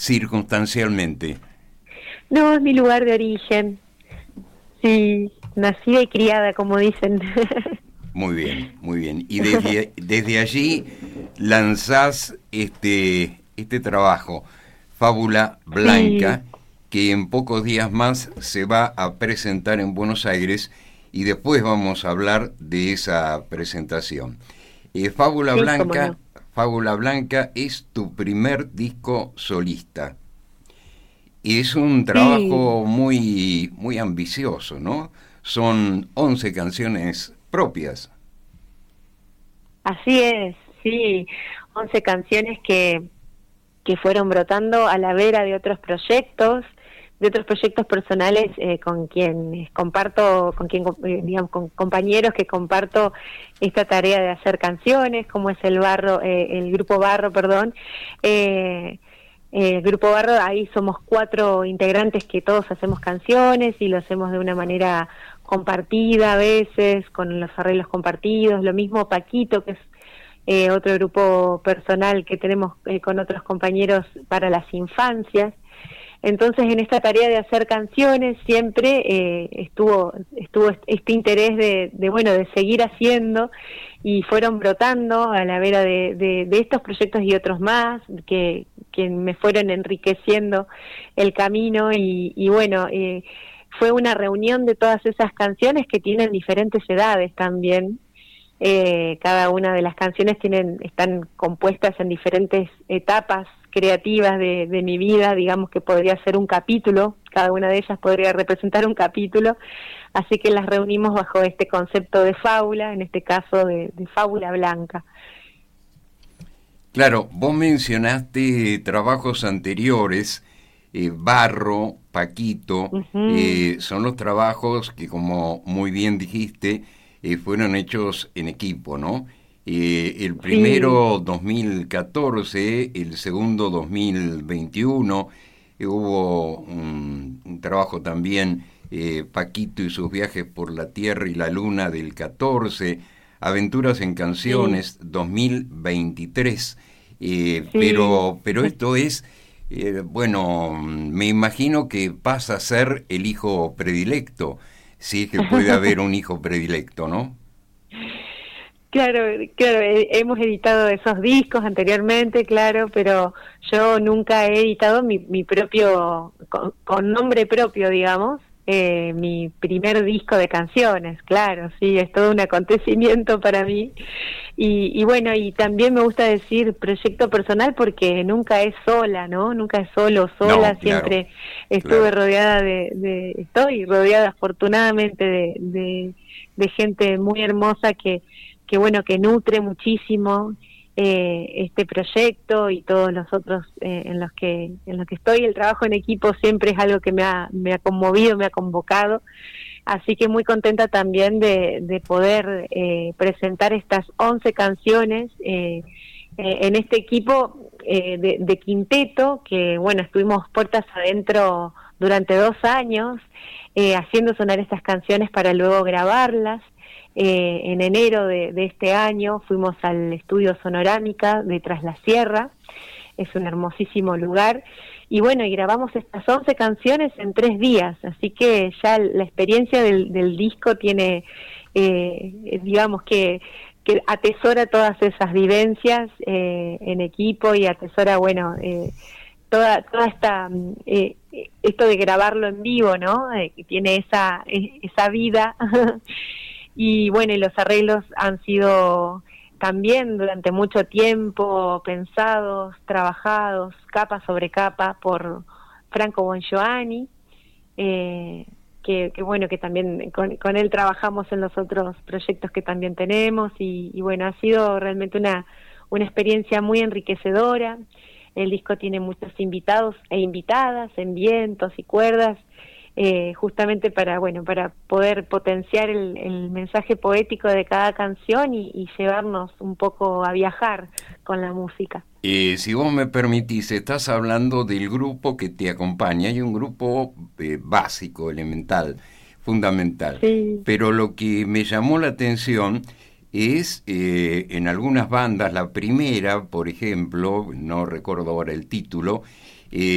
circunstancialmente? No, es mi lugar de origen. Sí, nacida y criada, como dicen. Muy bien, muy bien. Y desde allí lanzás este trabajo, Fábula Sí, Blanca, que en pocos días más se va a presentar en Buenos Aires y después vamos a hablar de esa presentación. Fábula sí, cómo Blanca, no. Fábula Blanca es tu primer disco solista. Y es un Sí, trabajo muy, muy ambicioso, ¿no? Son 11 canciones propias. así es, sí. 11 canciones que fueron brotando a la vera de otros proyectos personales con quien comparto, digamos, con compañeros que comparto esta tarea de hacer canciones, como es el grupo Barro, perdón. El grupo Barro, ahí somos 4 integrantes que todos hacemos canciones y lo hacemos de una manera compartida a veces, con los arreglos compartidos. Lo mismo Paquito, que es otro grupo personal que tenemos con otros compañeros para las infancias. Entonces, en esta tarea de hacer canciones siempre estuvo este interés de seguir haciendo, y fueron brotando a la vera de estos proyectos y otros más que me fueron enriqueciendo el camino, y bueno, fue una reunión de todas esas canciones que tienen diferentes edades también. Cada una de las canciones están compuestas en diferentes etapas creativas de mi vida, digamos que podría ser un capítulo, cada una de ellas podría representar un capítulo, así que las reunimos bajo este concepto de fábula, en este caso de Fábula Blanca. Claro, vos mencionaste trabajos anteriores, Barro, Paquito, Ujú, son los trabajos que, como muy bien dijiste, fueron hechos en equipo, ¿no? El sí, primero 2014, el segundo 2021, hubo un trabajo también, Paquito y sus viajes por la Tierra y la Luna del 14, Aventuras en sí, Canciones 2023. sí. Pero esto es, bueno, me imagino que pasa a ser el hijo predilecto, si es que puede haber un hijo predilecto, ¿no? Claro, claro, hemos editado esos discos anteriormente, claro, pero yo nunca he editado mi propio, con nombre propio, digamos, mi primer disco de canciones, claro, sí, es todo un acontecimiento para mí. Y bueno, y también me gusta decir proyecto personal porque nunca es sola, ¿no? Nunca es solo o No, sola, claro, siempre estuve claro. rodeada estoy rodeada afortunadamente de gente muy hermosa que bueno, que nutre muchísimo este proyecto y todos los otros en los que estoy. El trabajo en equipo siempre es algo que me ha conmovido, me ha convocado, así que muy contenta también de poder presentar estas 11 canciones en este equipo de quinteto, que bueno, estuvimos puertas adentro durante 2 años haciendo sonar estas canciones para luego grabarlas. En enero de este año fuimos al estudio Sonorámica de Tras la Sierra, es un hermosísimo lugar, y bueno, y grabamos estas 11 canciones en 3 días, así que ya la experiencia del disco tiene, digamos que atesora todas esas vivencias en equipo, y atesora, bueno, toda esta esto de grabarlo en vivo, ¿no? Que tiene esa vida. Y bueno, y los arreglos han sido también durante mucho tiempo pensados, trabajados, capa sobre capa por Franco Bongiovanni, eh, que bueno, que también con él trabajamos en los otros proyectos que también tenemos, y bueno, ha sido realmente una experiencia muy enriquecedora. El disco tiene muchos invitados e invitadas en vientos y cuerdas, justamente para, bueno, para poder potenciar el mensaje poético de cada canción, y llevarnos un poco a viajar con la música. Si vos me permitís, estás hablando del grupo que te acompaña. Hay un grupo básico, elemental, fundamental. Sí, Pero lo que me llamó la atención es en algunas bandas, la primera, por ejemplo, no recuerdo ahora el título,